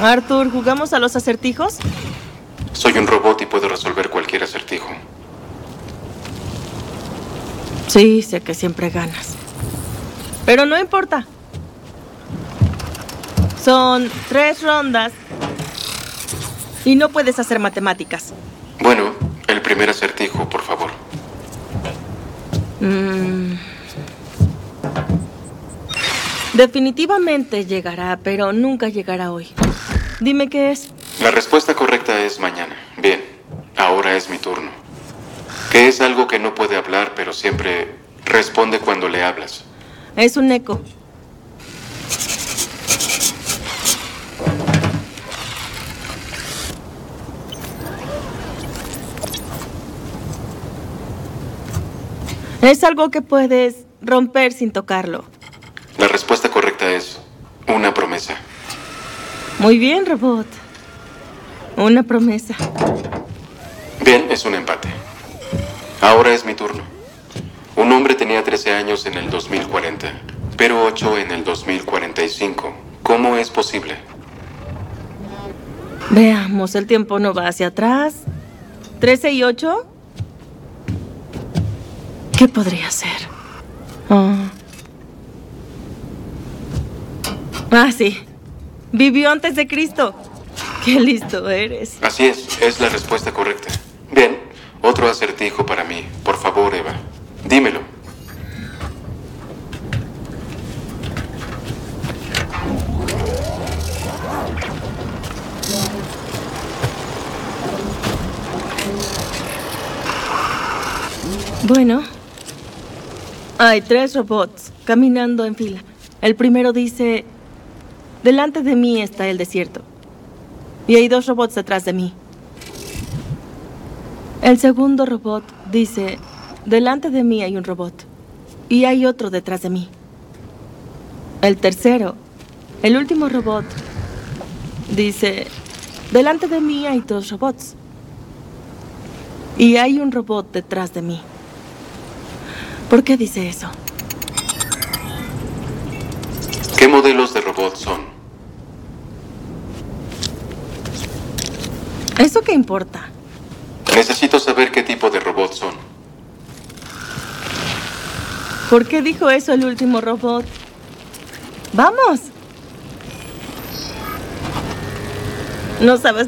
Arthur, ¿jugamos a los acertijos? Soy un robot y puedo resolver cualquier acertijo. Sí, sé que siempre ganas. Pero no importa. Son 3 rondas y no puedes hacer matemáticas. Bueno, el primer acertijo, por favor. Definitivamente llegará, pero nunca llegará hoy. Dime qué es. La respuesta correcta es mañana. Bien, ahora es mi turno. ¿Qué es algo que no puede hablar, pero siempre responde cuando le hablas? Es un eco. Es algo que puedes romper sin tocarlo. La respuesta correcta es una promesa. Muy bien, robot. Una promesa. Bien, es un empate. Ahora es mi turno. Un hombre tenía 13 años en el 2040, pero 8 en el 2045. ¿Cómo es posible? Veamos, el tiempo no va hacia atrás. 13 y 8. ¿Qué podría ser? Sí. Vivió antes de Cristo. Qué listo eres. Así es la respuesta correcta. Bien, otro acertijo para mí. Por favor, Eva, dímelo. Bueno, hay 3 robots caminando en fila. El primero dice: delante de mí está el desierto. Y hay 2 robots detrás de mí. El segundo robot dice: delante de mí hay un robot. Y hay otro detrás de mí. El tercero, el último robot, dice: delante de mí hay 2 robots. Y hay un robot detrás de mí. ¿Por qué dice eso? ¿Qué modelos de robots son? ¿Eso qué importa? Necesito saber qué tipo de robots son. ¿Por qué dijo eso el último robot? ¡Vamos! No sabes